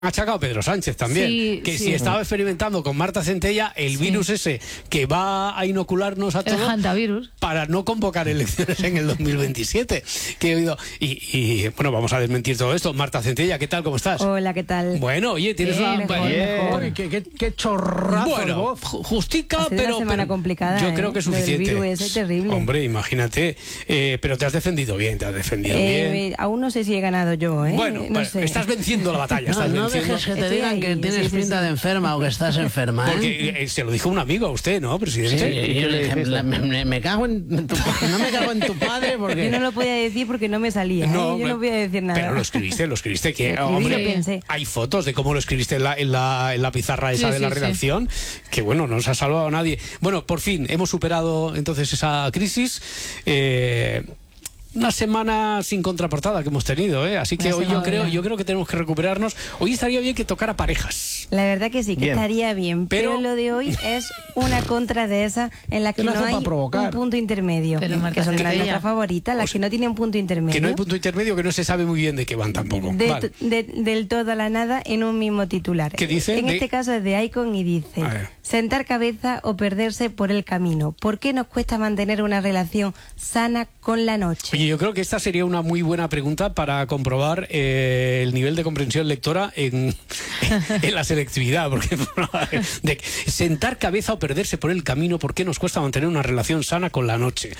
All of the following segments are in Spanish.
achacado Pedro Sánchez también, si estaba experimentando con Marta Centella el virus ese que va a inocularnos a todos, el hantavirus, para no convocar elecciones en el 2027, que he oído. Y bueno, vamos a desmentir todo esto. Marta Centella, ¿qué tal? ¿Cómo estás? Hola, ¿qué tal? Bueno, oye, tienes mejor. Qué chorrazo. Bueno, justica, pero semana complicada, yo creo que es suficiente. El virus es terrible. Hombre, imagínate, pero te has defendido bien, bien. Aún no sé si he ganado yo, ¿eh? Bueno, no sé. estás venciendo la batalla. No dejes que te digan que tienes pinta de enferma o que estás enferma, ¿eh? Porque se lo dijo un amigo a usted, ¿no, presidente? Sí, yo le dije, me cago en tu padre. No me cago en tu padre porque... Yo no lo podía decir porque no me salía, yo no podía decir nada. Pero lo escribiste, que hombre, pensé. Hay fotos de cómo lo escribiste en la pizarra esa de la redacción, que bueno, no nos ha salvado a nadie. Bueno, por fin, hemos superado entonces esa crisis. Una semana sin contraportada que hemos tenido, ¿eh? Así que hoy yo creo que tenemos que recuperarnos. Hoy estaría bien que tocara parejas. La verdad que sí, que estaría bien, pero lo de hoy es una contra de esa en la que no hay un punto intermedio, que son nuestras favoritas, las que no tienen punto intermedio. Que no hay punto intermedio, que no se sabe muy bien de qué van tampoco. Del todo a la nada en un mismo titular. ¿Qué dice? En este caso es de Icon y dice: sentar cabeza o perderse por el camino. ¿Por qué nos cuesta mantener una relación sana con la noche? Oye, yo creo que esta sería una muy buena pregunta para comprobar el nivel de comprensión lectora en la selectividad, porque de sentar cabeza o perderse por el camino, ¿por qué nos cuesta mantener una relación sana con la noche?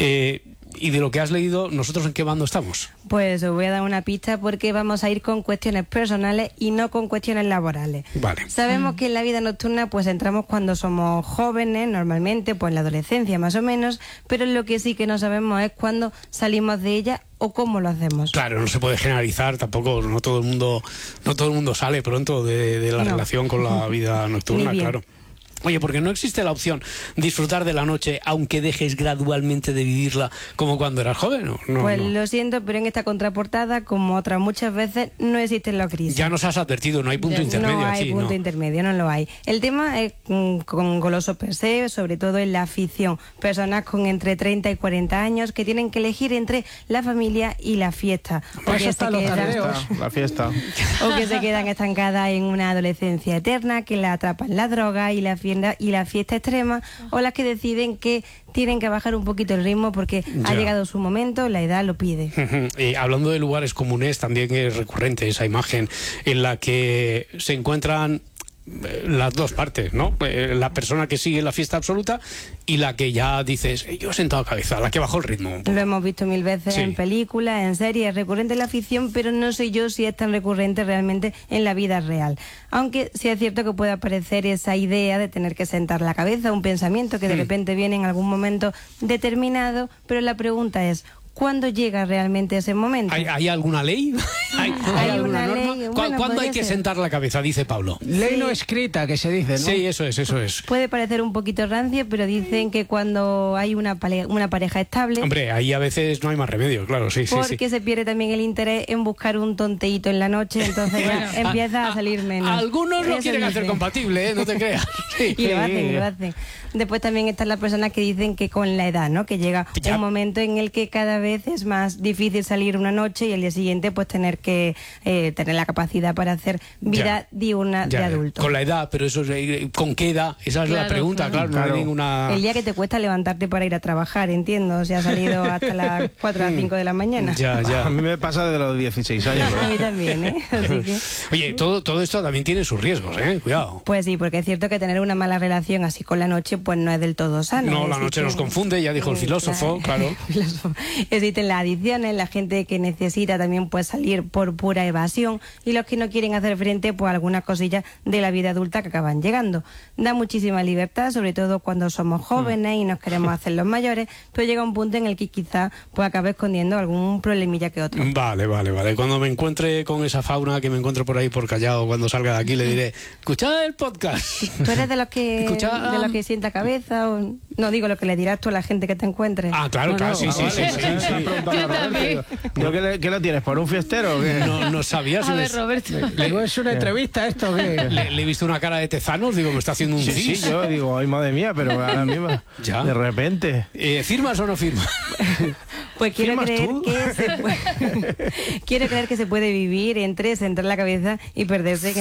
Y de lo que has leído, ¿nosotros en qué bando estamos? Pues os voy a dar una pista porque vamos a ir con cuestiones personales y no con cuestiones laborales. Vale. Sabemos que en la vida nocturna pues entramos cuando somos jóvenes, normalmente pues en la adolescencia más o menos, pero lo que sí que no sabemos es cuándo salimos de ella o cómo lo hacemos. Claro, no se puede generalizar, tampoco no todo el mundo sale pronto de la relación con la vida nocturna, claro. Oye, porque no existe la opción disfrutar de la noche aunque dejes gradualmente de vivirla como cuando eras joven, ¿no? Pues lo siento, pero en esta contraportada, como otras muchas veces, no existen los grises. Ya nos has advertido, no hay punto intermedio aquí. No hay punto intermedio, no lo hay. El tema es con goloso per se, sobre todo en la afición. Personas con entre 30 y 40 años que tienen que elegir entre la familia y la fiesta. La fiesta. O que se quedan estancadas en una adolescencia eterna, que la atrapan la droga y la fiesta extrema, o las que deciden que tienen que bajar un poquito el ritmo porque ha llegado su momento, la edad lo pide. Hablando de lugares comunes, también es recurrente esa imagen en la que se encuentran las dos partes, ¿no? La persona que sigue la fiesta absoluta y la que ya dices, yo he sentado cabeza, la que bajó el ritmo. Lo hemos visto mil veces en películas, en series, es recurrente en la ficción, pero no sé yo si es tan recurrente realmente en la vida real. Aunque sí es cierto que puede aparecer esa idea de tener que sentar la cabeza, un pensamiento que de repente viene en algún momento determinado, pero la pregunta es: ¿cuándo llega realmente ese momento? ¿Hay alguna ley? ¿Hay alguna norma? Ley? ¿Cuándo hay que sentar la cabeza? Dice Pablo. Ley no escrita, que se dice, ¿no? Sí, eso es. Puede parecer un poquito rancio, pero dicen que cuando hay una pareja estable... Hombre, ahí a veces no hay más remedio, claro, sí. Porque se pierde también el interés en buscar un tonteíto en la noche, entonces ya empieza a salir menos. Algunos lo quieren hacer compatible, ¿eh? No te creas. Y lo hacen. Después también están las personas que dicen que con la edad, ¿no? Que llega un momento en el que cada vez es más difícil salir una noche y al día siguiente pues tener que tener la capacidad para hacer vida diurna de adulto. Con la edad, pero eso ¿con qué edad? Esa es la pregunta, claro. No hay ninguna... El día que te cuesta levantarte para ir a trabajar, entiendo, o sea, has salido hasta las 4 a 5 de la mañana. Ya. A mí me pasa de los 16 años. A mí también, ¿eh? Así que... Oye, todo esto también tiene sus riesgos, ¿eh? Cuidado. Pues sí, porque es cierto que tener una mala relación así con la noche pues no es del todo sano. No, la noche nos confunde, ya dijo el filósofo, claro. Existen las adicciones, la gente que necesita también pues salir por pura evasión y los que no quieren hacer frente pues a algunas cosillas de la vida adulta que acaban llegando. Da muchísima libertad, sobre todo cuando somos jóvenes y nos queremos hacer los mayores, pero llega un punto en el que quizá pues acabe escondiendo algún problemilla que otro. Vale. Cuando me encuentre con esa fauna que me encuentro por ahí por Callao, cuando salga de aquí le diré, escuchad el podcast. ¿Tú eres de los que sienta cabeza o no? Digo lo que le dirás tú a la gente que te encuentre. Ah, claro, sí. Yo también. ¿Qué lo tienes? ¿Por un fiestero o qué? No sabía. A ver, Roberto. ¿Es una entrevista esto? ¿Qué? Le he visto una cara de tezanos, digo, me está haciendo un Sí, yo digo, ay madre mía, pero ahora mismo, de repente. ¿Firmas o no firmas? Pues quiero ¿Firmas creer tú? que se puede, quiero creer que se puede vivir entre centrar la cabeza y perderse